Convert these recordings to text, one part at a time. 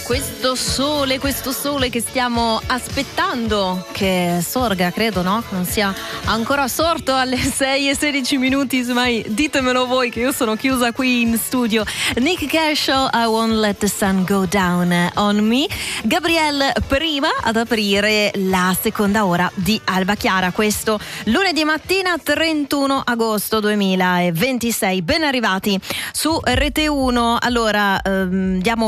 Questo sole che stiamo aspettando che sorga, credo, no? Non sia ancora sorto alle 6:16, mai ditemelo voi che io sono chiusa qui in studio. Nick Cashel, I Won't Let the Sun Go Down on Me. Gabrielle prima ad aprire la seconda ora di Alba Chiara, questo lunedì mattina 31 agosto 2026. Ben arrivati su Rete 1. Allora diamo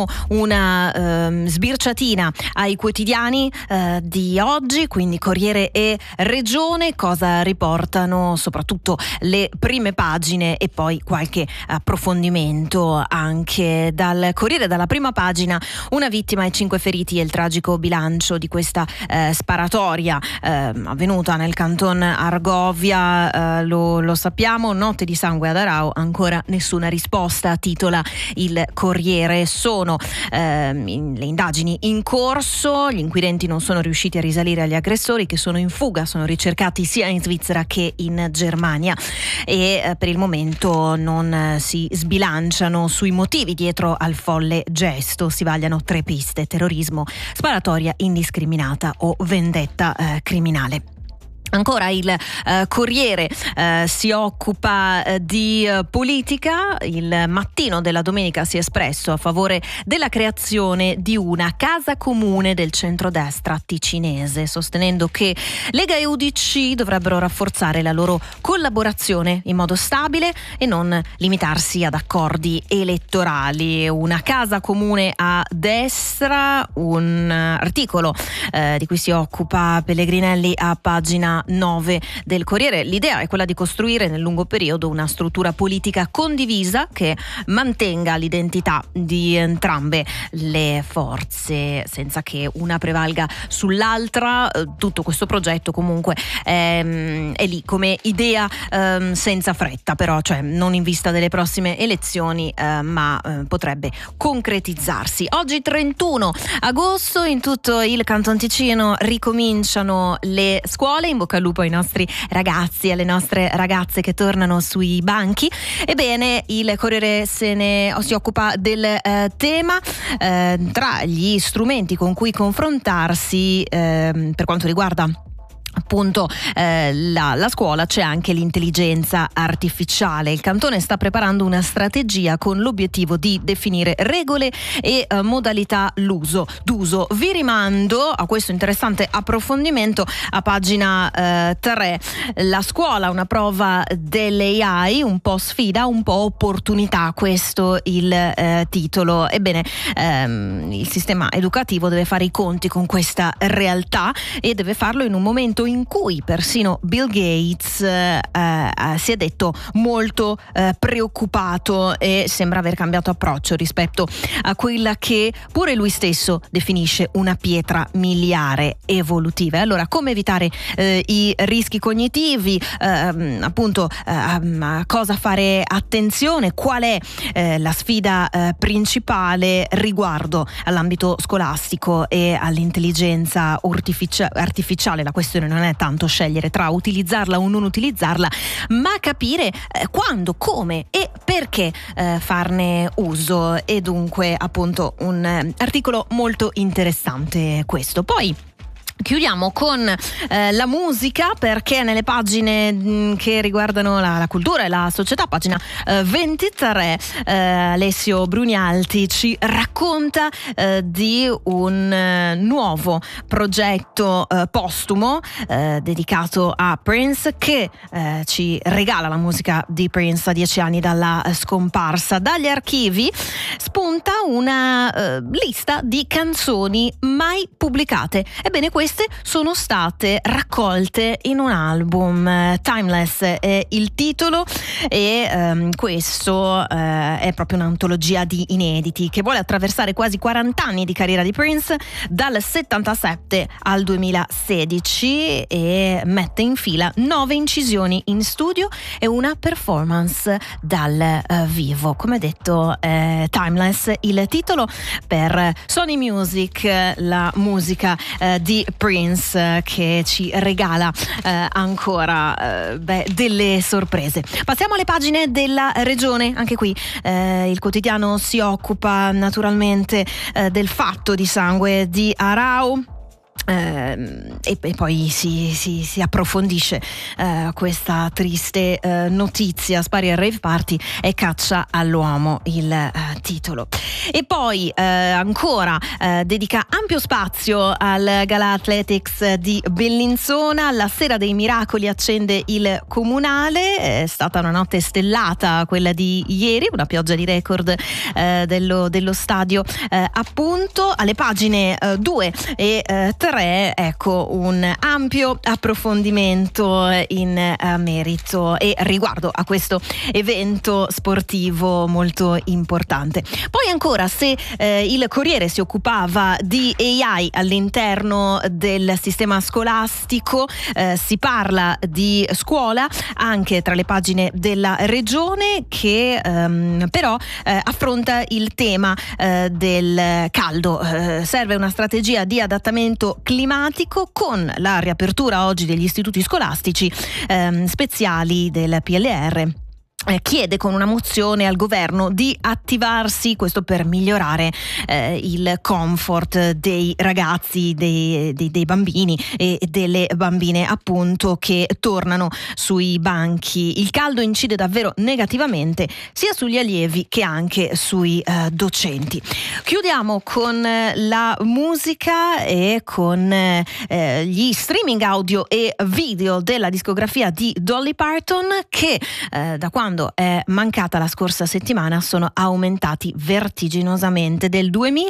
una sbirciatina ai quotidiani di oggi, quindi Corriere e Regione, cosa riportano soprattutto le prime pagine e poi qualche approfondimento anche dal Corriere. Dalla prima pagina, una vittima e 5 feriti e il tragico bilancio di questa sparatoria avvenuta nel canton Argovia, lo sappiamo, notte di sangue ad Arao, ancora nessuna risposta, titola il Corriere. Sono le indagini in corso, gli inquirenti non sono riusciti a risalire agli aggressori che sono in fuga, sono ricercati sia in Svizzera che in Germania e per il momento non si sbilanciano sui motivi dietro al folle gesto, si vagliano 3 piste: terrorismo, sparatoria indiscriminata o vendetta criminale. Ancora il Corriere si occupa di politica. Il Mattino della domenica si è espresso a favore della creazione di una casa comune del centrodestra ticinese, sostenendo che Lega e UDC dovrebbero rafforzare la loro collaborazione in modo stabile e non limitarsi ad accordi elettorali. Una casa comune a destra, un articolo di cui si occupa Pellegrinelli a pagina 9 del Corriere. L'idea è quella di costruire nel lungo periodo una struttura politica condivisa che mantenga l'identità di entrambe le forze senza che una prevalga sull'altra. Tutto questo progetto comunque è lì come idea senza fretta, però, cioè non in vista delle prossime elezioni, ma potrebbe concretizzarsi. Oggi 31 agosto in tutto il Canton Ticino ricominciano le scuole. In bocca al lupo ai nostri ragazzi e alle nostre ragazze che tornano sui banchi. Ebbene, il Corriere si occupa del tema. Tra gli strumenti con cui confrontarsi per quanto riguarda appunto la scuola c'è anche l'intelligenza artificiale. Il cantone sta preparando una strategia con l'obiettivo di definire regole e modalità d'uso. Vi rimando a questo interessante approfondimento a pagina 3. La scuola, una prova dell'AI, un po' sfida, un po' opportunità, questo il titolo. Ebbene, il sistema educativo deve fare i conti con questa realtà e deve farlo in un momento in cui persino Bill Gates si è detto molto preoccupato e sembra aver cambiato approccio rispetto a quella che pure lui stesso definisce una pietra miliare evolutiva. Allora, come evitare i rischi cognitivi, appunto a cosa fare attenzione, qual è la sfida principale riguardo all'ambito scolastico e all'intelligenza artificiale. La questione non è tanto scegliere tra utilizzarla o non utilizzarla, ma capire quando, come e perché farne uso. E dunque appunto un articolo molto interessante questo. Poi chiudiamo con la musica, perché nelle pagine che riguardano la cultura e la società, pagina 23, Alessio Brunialti ci racconta di un nuovo progetto postumo dedicato a Prince, che ci regala la musica di Prince a 10 anni dalla scomparsa. Dagli archivi spunta una lista di canzoni mai pubblicate. Ebbene, queste sono state raccolte in un album. Timeless è il titolo e questo è proprio un'antologia di inediti che vuole attraversare quasi 40 anni di carriera di Prince, dal 77 al 2016, e mette in fila 9 incisioni in studio e una performance dal vivo. Come detto, Timeless il titolo per Sony Music, la musica di Prince. Prince che ci regala ancora delle sorprese. Passiamo alle pagine della regione. Anche qui il quotidiano si occupa naturalmente del fatto di sangue di Arau. E poi si approfondisce questa triste notizia. Spari al rave party e caccia all'uomo, il titolo. E poi ancora dedica ampio spazio al Gala Athletics di Bellinzona. La sera dei miracoli accende il comunale. È stata una notte stellata quella di ieri, una pioggia di record dello stadio, appunto. Alle pagine 2 e 3 ecco un ampio approfondimento in merito e riguardo a questo evento sportivo molto importante. Poi ancora, se il Corriere si occupava di AI all'interno del sistema scolastico, si parla di scuola anche tra le pagine della regione, che però affronta il tema del caldo. Serve una strategia di adattamento climatico con la riapertura oggi degli istituti scolastici speciali del PLR. Chiede con una mozione al governo di attivarsi, questo per migliorare il comfort dei ragazzi, dei bambini e delle bambine, appunto, che tornano sui banchi. Il caldo incide davvero negativamente sia sugli allievi che anche sui docenti. Chiudiamo con la musica e con gli streaming audio e video della discografia di Dolly Parton, che da quando è mancata la scorsa settimana sono aumentati vertiginosamente del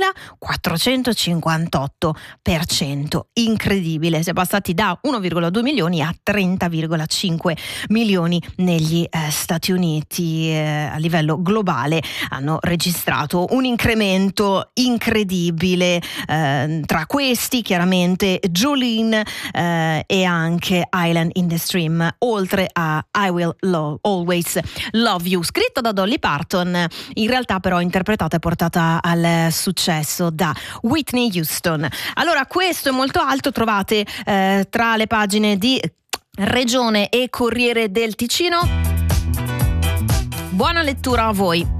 2458%. Incredibile, si è passati da 1,2 milioni a 30,5 milioni negli Stati Uniti. A livello globale hanno registrato un incremento incredibile, tra questi chiaramente Jolene e anche Island in the Stream, oltre a I Will Always Love You, scritta da Dolly Parton, in realtà però interpretata e portata al successo da Whitney Houston. Allora, questo e molto altro trovate tra le pagine di Regione e Corriere del Ticino. Buona lettura a voi.